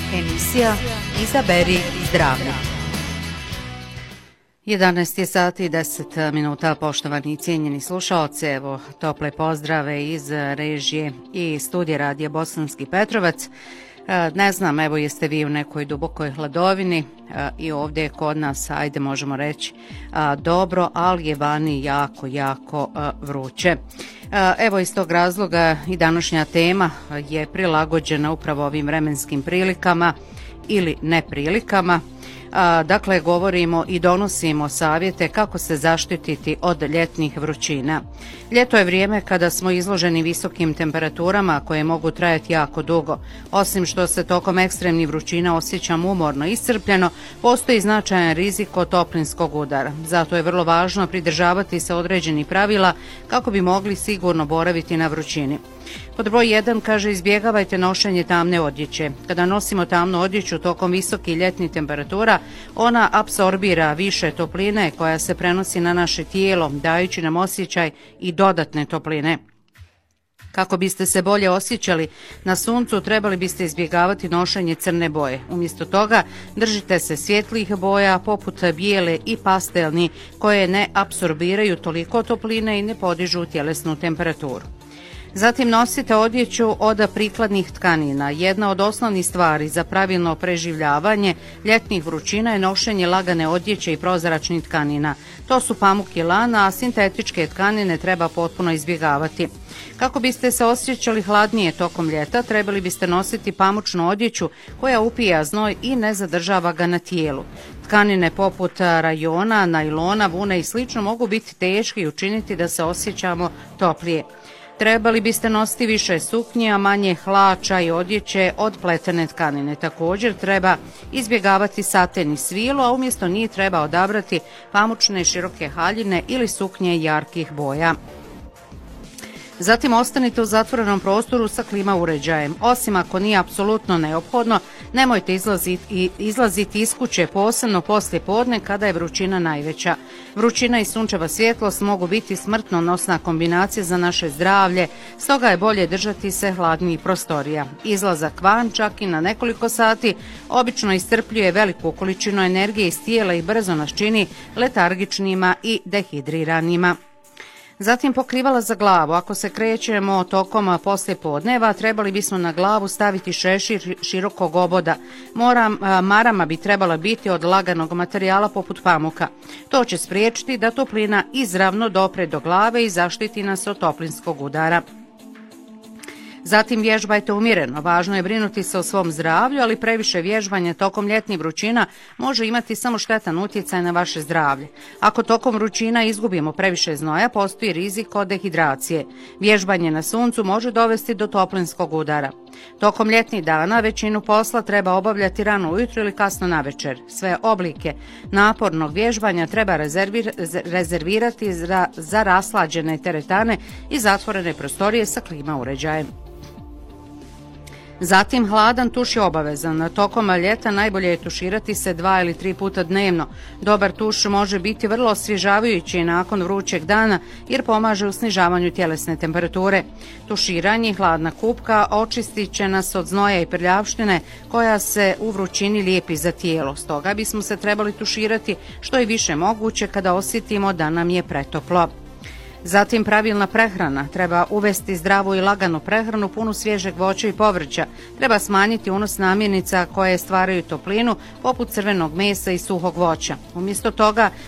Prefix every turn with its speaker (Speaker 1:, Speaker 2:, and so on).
Speaker 1: Emisija Izaberi zdravlje. 11 sati i 10 minuta, poštovani i cijenjeni slušaoci, evo tople pozdrave iz režije i studija radija Bosanski Petrovac. Ne znam, evo jeste vi u nekoj dubokoj hladovini i ovdje kod nas, ajde možemo reći, dobro, ali je vani jako vruće. Evo iz tog razloga i današnja tema je prilagođena upravo ovim vremenskim prilikama ili neprilikama. Dakle, govorimo i donosimo savjete kako se zaštititi od ljetnih vrućina. Ljeto je vrijeme kada smo izloženi visokim temperaturama koje mogu trajati jako dugo. Osim što se tokom ekstremnih vrućina osjećamo umorno i iscrpljeno, postoji značajan rizik od toplinskog udara. Zato je vrlo važno pridržavati se određenih pravila kako bi mogli sigurno boraviti na vrućini. Pod broj 1 kaže izbjegavajte nošenje tamne odjeće. Kada nosimo tamnu odjeću tokom visokih ljetnih temperatura, ona apsorbira više topline koja se prenosi na naše tijelo, dajući nam osjećaj i dodatne topline. Kako biste se bolje osjećali na suncu, trebali biste izbjegavati nošenje crne boje. Umjesto toga, držite se svjetlijih boja poput bijele i pastelni koje ne apsorbiraju toliko topline i ne podižu tjelesnu temperaturu. Zatim nosite odjeću od prikladnih tkanina. Jedna od osnovnih stvari za pravilno preživljavanje ljetnih vrućina je nošenje lagane odjeće i prozračnih tkanina. To su pamuk i lana, a sintetičke tkanine treba potpuno izbjegavati. Kako biste se osjećali hladnije tokom ljeta, trebali biste nositi pamučnu odjeću koja upija znoj i ne zadržava ga na tijelu. Tkanine poput rajona, najlona, vune i slično mogu biti teške i učiniti da se osjećamo toplije. Trebali biste nositi više suknje, a manje hlača i odjeće od pletene tkanine. Također treba izbjegavati saten i svilo, a umjesto njih treba odabrati pamučne široke haljine ili suknje jarkih boja. Zatim ostanite u zatvorenom prostoru sa klima uređajem. Osim ako nije apsolutno neophodno, nemojte izlaziti iz kuće, posebno poslije podne kada je vrućina najveća. Vrućina i sunčeva svjetlost mogu biti smrtonosna kombinacija za naše zdravlje, stoga je bolje držati se hladnijih prostorija. Izlazak van, čak i na nekoliko sati, obično iscrpljuje veliku količinu energije iz tijela i brzo nas čini letargičnima i dehidriranima. Zatim pokrivala za glavu. Ako se krećemo tokom poslijepodneva, trebali bismo na glavu staviti šešir širokog oboda. Marama bi trebala biti od laganog materijala poput pamuka. To će spriječiti da toplina izravno dopre do glave i zaštiti nas od toplinskog udara. Zatim vježbajte umjereno. Važno je brinuti se o svom zdravlju, ali previše vježbanja tokom ljetnih vrućina može imati samo štetan utjecaj na vaše zdravlje. Ako tokom vrućina izgubimo previše znoja, postoji rizik od dehidracije. Vježbanje na suncu može dovesti do toplinskog udara. Tokom ljetnih dana većinu posla treba obavljati rano ujutro ili kasno navečer. Sve oblike napornog vježbanja treba rezervirati za raslađene teretane i zatvorene prostorije sa klima uređajem. Zatim hladan tuš je obavezan. Tokom ljeta najbolje je tuširati se 2 ili 3 puta dnevno. Dobar tuš može biti vrlo osvježavajući nakon vrućeg dana jer pomaže u snižavanju tjelesne temperature. Tuširanje, hladna kupka očistit će nas od znoja i prljavštine koja se u vrućini lijepi za tijelo. Stoga bismo se trebali tuširati što je više moguće kada osjetimo da nam je pretoplo. Zatim pravilna prehrana. Treba uvesti zdravu i laganu prehranu punu svježeg voća i povrća. Treba smanjiti unos namirnica koje stvaraju toplinu poput crvenog mesa i suhog voća. Umjesto toga